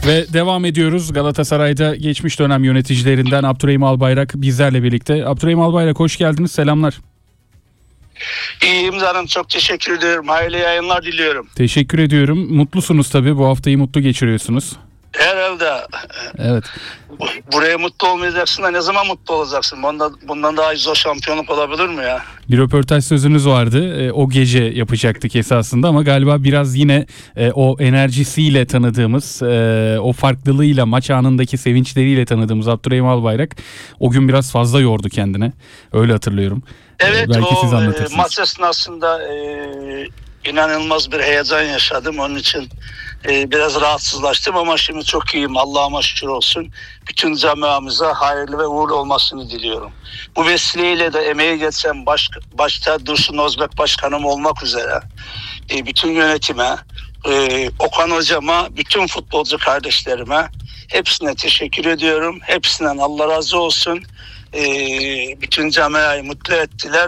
Ve devam ediyoruz. Galatasaray'da geçmiş dönem yöneticilerinden Abdurrahim Albayrak bizlerle birlikte. Abdurrahim Albayrak hoş geldiniz. Selamlar. İyiyim canım, çok teşekkür ediyorum. Hayırlı yayınlar diliyorum. Teşekkür ediyorum. Mutlusunuz tabii. Bu haftayı mutlu geçiriyorsunuz. Herhalde. Evet. Buraya mutlu olmayacaksın da ne zaman mutlu olacaksın? Bundan daha zor şampiyonluk olabilir mi ya? Bir röportaj sözünüz vardı. O gece yapacaktık esasında ama galiba biraz yine o enerjisiyle tanıdığımız, o farklılığıyla, maç anındaki sevinçleriyle tanıdığımız Abdurrahim Albayrak o gün biraz fazla yordu kendine. Öyle hatırlıyorum. Evet, belki siz o anlatırsınız. maç esnasında inanılmaz bir heyecan yaşadım. Onun için biraz rahatsızlaştım ama şimdi çok iyiyim. Allah'ıma şükür olsun. Bütün camiamıza hayırlı ve uğurlu olmasını diliyorum. Bu vesileyle de emeği geçen başta Dursun Özbek Başkanım olmak üzere bütün yönetime, Okan Hocama, bütün futbolcu kardeşlerime hepsine teşekkür ediyorum. Hepsinden Allah razı olsun. Bütün camiayı mutlu ettiler.